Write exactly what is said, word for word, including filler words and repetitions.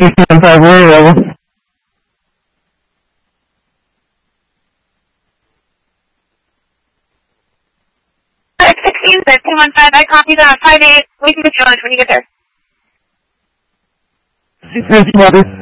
sixteen, two one five, I copy that. five eight, we can get you on when you get there. six fifty, mother.